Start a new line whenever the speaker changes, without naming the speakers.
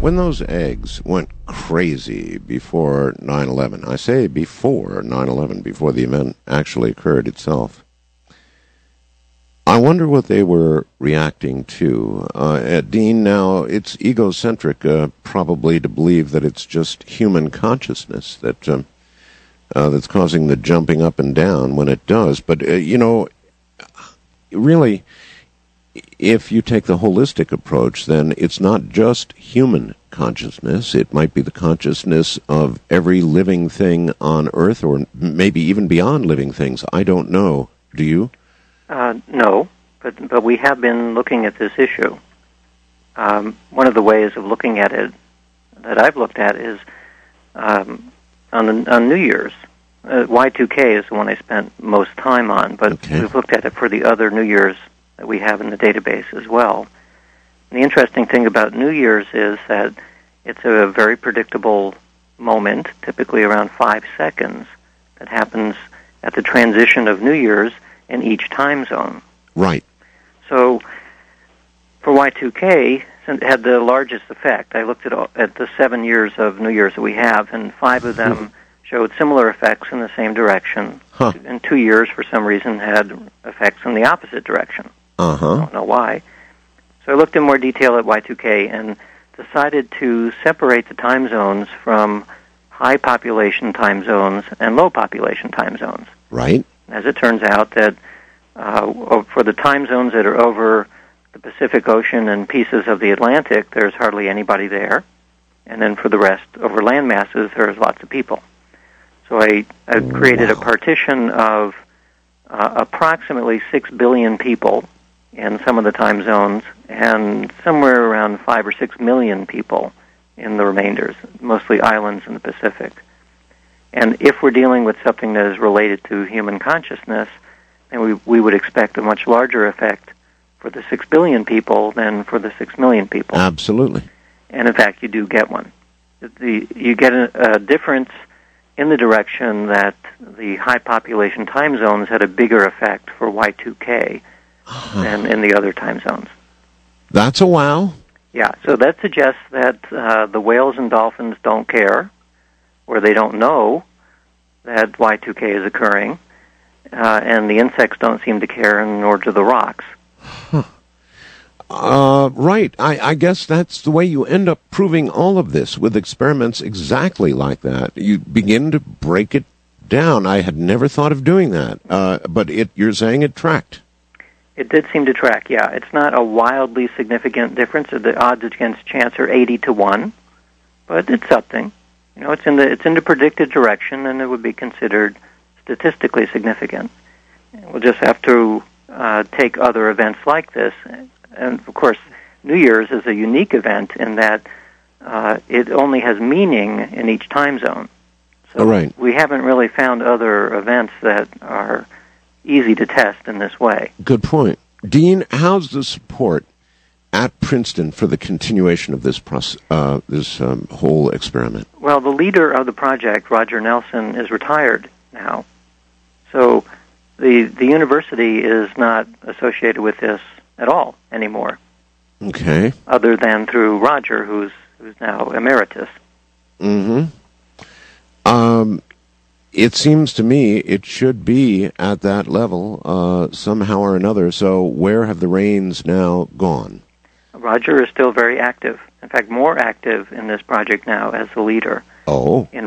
When those eggs went crazy before 9/11, I say before 9/11, before the event actually occurred itself, I wonder what they were reacting to. Dean, now, it's egocentric probably to believe that it's just human consciousness that's causing the jumping up and down when it does. But, really, if you take the holistic approach, then it's not just human consciousness. It might be the consciousness of every living thing on Earth, or maybe even beyond living things. I don't know. Do you?
No, but we have been looking at this issue. One of the ways of looking at it that I've looked at is on New Year's. Y2K is the one I spent most time on, but we've looked at it for the other New Year's that we have in the database as well. And the interesting thing about New Year's is that it's a very predictable moment, typically around 5 seconds, that happens at the transition of New Year's in each time zone.
Right.
So for Y2K, it had the largest effect. I looked at the 7 years of New Year's that we have, and 5 of them showed similar effects in the same direction. And 2 years, for some reason, had effects in the opposite direction. I don't know why. So I looked in more detail at Y2K and decided to separate the time zones from high population time zones and low population time zones.
Right.
As it turns out that for the time zones that are over the Pacific Ocean and pieces of the Atlantic, there's hardly anybody there. And then for the rest, over land masses, there's lots of people. So I created a partition of approximately 6 billion people in some of the time zones, and somewhere around 5 or 6 million people in the remainders, mostly islands in the Pacific. And if we're dealing with something that is related to human consciousness, then we would expect a much larger effect for the 6 billion people than for the 6 million people.
Absolutely.
And in fact, you do get one. You get a difference in the direction that the high population time zones had a bigger effect for Y2K than in the other time zones.
That's a wow.
Yeah, so that suggests that the whales and dolphins don't care, or they don't know that Y2K is occurring, and the insects don't seem to care, and nor do the rocks.
Right. I guess that's the way you end up proving all of this, with experiments exactly like that. You begin to break it down. I had never thought of doing that, but you're saying it tracked.
It did seem to track, yeah. It's not a wildly significant difference. The odds against chance are 80 to 1, but it's something. You know, it's in the predicted direction, and it would be considered statistically significant. We'll just have to take other events like this. And, of course, New Year's is a unique event in that it only has meaning in each time zone. So we haven't really found other events that are easy to test in this way.
Good point. Dean, how's the support at Princeton for the continuation of this whole experiment?
Well, the leader of the project, Roger Nelson, is retired now. So the university is not associated with this at all anymore.
Okay.
Other than through Roger, who's now emeritus.
Mm-hmm. It seems to me it should be at that level somehow or another. So where have the reins now gone?
Roger is still very active. In fact, more active in this project now as the leader.
Oh.
In